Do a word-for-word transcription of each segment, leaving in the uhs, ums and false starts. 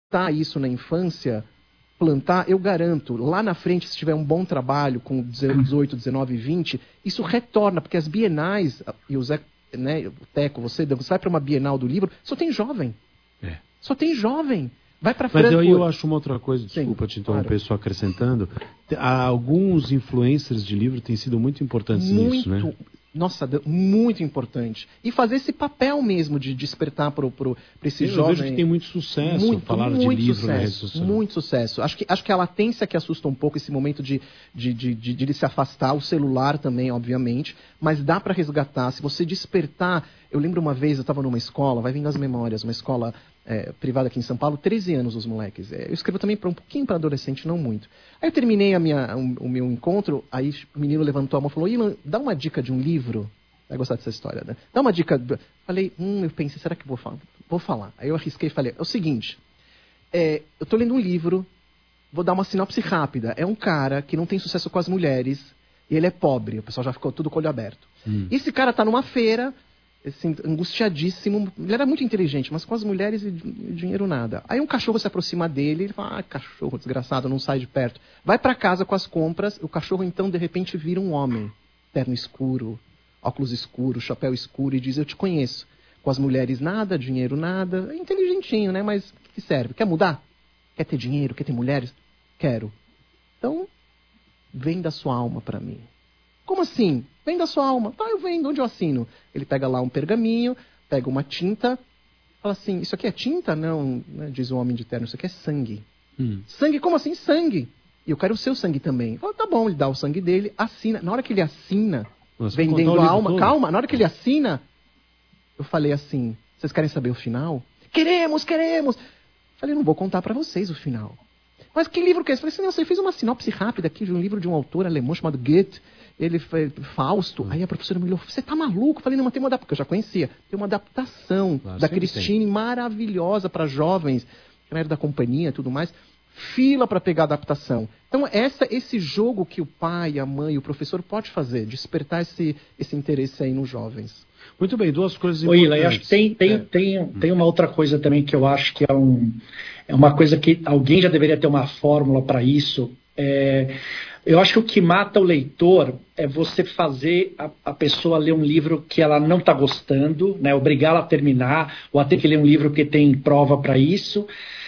tá isso na infância, plantar, eu garanto, lá na frente, se tiver um bom trabalho com dezoito, dezenove, vinte, isso retorna, porque as bienais, e o Zé, né, o Teco, você, você vai para uma Bienal do livro, só tem jovem. É. Só tem jovem. Vai para Mas Frankfurt. aí eu acho uma outra coisa, desculpa Sim, te interromper, claro. só acrescentando, alguns influencers de livro têm sido muito importantes muito, nisso, né? Nossa, muito importante. E fazer esse papel mesmo de despertar para esse eu jovem. Eu vejo que tem muito sucesso muito, falar muito de livro sucesso, na rede social. Muito sucesso. Acho que, acho que a latência que assusta um pouco esse momento de, de, de, de, de ele se afastar, o celular também, obviamente, mas dá para resgatar. Se você despertar... Eu lembro uma vez, eu estava numa escola, vai vindo as memórias, uma escola é, privada aqui em São Paulo, treze anos os moleques. É, eu escrevo também para um pouquinho para adolescente, não muito. Aí eu terminei a minha, o, o meu encontro, aí o menino levantou a mão e falou, Ilan, dá uma dica de um livro. Vai gostar dessa história, né? Dá uma dica. Falei, hum, eu pensei, será que eu vou falar? Vou falar. Aí eu arrisquei e falei, é o seguinte, é, eu estou lendo um livro, vou dar uma sinopse rápida. É um cara que não tem sucesso com as mulheres e ele é pobre. O pessoal já ficou tudo com o olho aberto. Hum. E esse cara está numa feira, assim, angustiadíssimo. Ele era muito inteligente, mas com as mulheres e dinheiro nada. Aí um cachorro se aproxima dele, ele fala, ah, cachorro desgraçado, não sai de perto. Vai para casa com as compras, o cachorro então de repente vira um homem, terno escuro, óculos escuros, chapéu escuro, e diz, eu te conheço. Com as mulheres nada, dinheiro nada. É inteligentinho, né? Mas o que serve? Quer mudar? Quer ter dinheiro? Quer ter mulheres? Quero. Então, venda sua alma para mim. Como assim? Venda sua alma. Tá, eu vendo. Onde eu assino? Ele pega lá um pergaminho, pega uma tinta, fala assim, isso aqui é tinta? Não, né? Diz o homem de terno, isso aqui é sangue. Hum. Sangue? Como assim? Sangue. E eu quero o seu sangue também. Fala, tá bom, ele dá o sangue dele, assina. Na hora que ele assina... Nossa, vendendo a alma. Todo. Calma, na hora que ele assina, eu falei assim, vocês querem saber o final? Queremos, queremos! Falei, não vou contar para vocês o final. Mas que livro que é esse? Falei assim, não, você fez uma sinopse rápida aqui de um livro de um autor alemão chamado Goethe, ele foi Fausto. Hum. Aí a professora me olhou, você tá maluco? Eu falei, não, mas tem uma adaptação, porque eu já conhecia. Tem uma adaptação claro, da Christine, tem. Maravilhosa para jovens, que era da companhia e tudo mais. Fila para pegar a adaptação. Então, essa, esse jogo que o pai, a mãe, o professor pode fazer, despertar esse, esse interesse aí nos jovens. Muito bem, duas coisas importantes. Oi, Ilan, eu acho que tem, tem, é. tem, tem uma outra coisa também que eu acho que é, um, é uma coisa que alguém já deveria ter uma fórmula para isso. É, eu acho que o que mata o leitor é você fazer a, a pessoa ler um livro que ela não está gostando, né, obrigá-la a terminar, ou a ter que ler um livro porque tem prova para isso.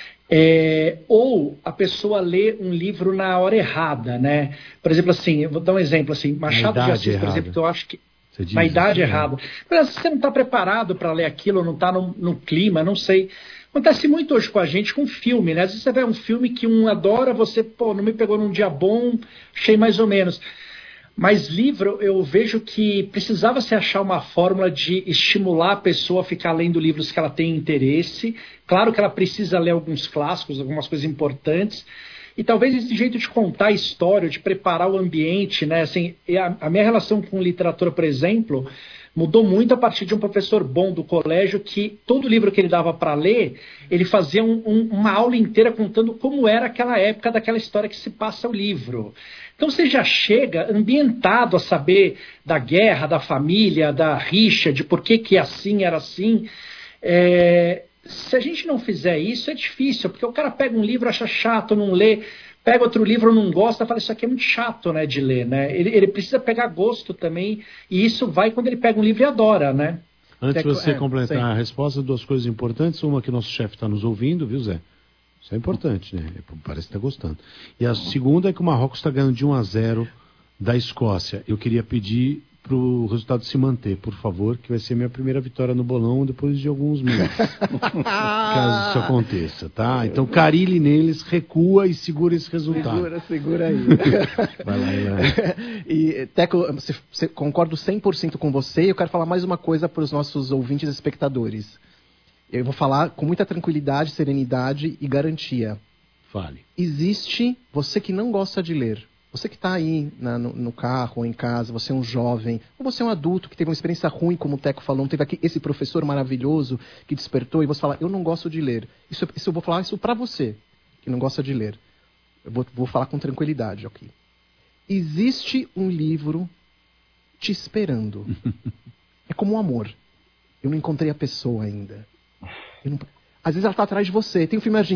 É, ou a pessoa lê um livro na hora errada, né? Por exemplo, assim, eu vou dar um exemplo assim, Machado de Assis, por errada. exemplo, que eu acho que na idade isso, errada. Mas você não está preparado para ler aquilo, não está no, no clima, não sei. Acontece muito hoje com a gente com filme, né? Às vezes você vê um filme que um adora, você, pô, não me pegou num dia bom, achei mais ou menos. Mas livro, eu vejo que precisava se achar uma fórmula de estimular a pessoa a ficar lendo livros que ela tem interesse. Claro que ela precisa ler alguns clássicos, algumas coisas importantes. E talvez esse jeito de contar a história, de preparar o ambiente, né? Assim, a, a minha relação com literatura, por exemplo, mudou muito a partir de um professor bom do colégio que todo livro que ele dava para ler, ele fazia um, um, uma aula inteira contando como era aquela época daquela história que se passa o livro. Então você já chega ambientado a saber da guerra, da família, da rixa, de por que que assim era assim. É, se a gente não fizer isso, é difícil, porque o cara pega um livro, acha chato, não lê, pega outro livro, não gosta, fala, isso aqui é muito chato, né, de ler, né? Ele, ele precisa pegar gosto também, e isso vai quando ele pega um livro e adora, né? Antes de você é, completar sim. a resposta, duas coisas importantes. Uma, que nosso chefe está nos ouvindo, viu, Zé? Isso é importante, né? Parece que está gostando. E a segunda é que o Marrocos está ganhando de um a zero da Escócia. Eu queria pedir para o resultado se manter, por favor, que vai ser minha primeira vitória no bolão depois de alguns meses. Caso isso aconteça, tá? Então, Carille neles, recua e segura esse resultado. Segura, segura aí. Vai lá, Ilan. E, Teco, se, se, concordo cem por cento com você, e eu quero falar mais uma coisa para os nossos ouvintes e espectadores. Eu vou falar com muita tranquilidade, serenidade e garantia. Fale. Existe você que não gosta de ler. Você que está aí na, no, no carro ou em casa, você é um jovem, ou você é um adulto que teve uma experiência ruim, como o Teco falou, não teve aqui esse professor maravilhoso que despertou, e você fala, eu não gosto de ler. Isso, isso eu vou falar isso para você, que não gosta de ler. Eu vou, vou falar com tranquilidade aqui. Existe um livro te esperando. É como o amor. Eu não encontrei a pessoa ainda. Eu não... Às vezes ela está atrás de você. Tem um filme argentino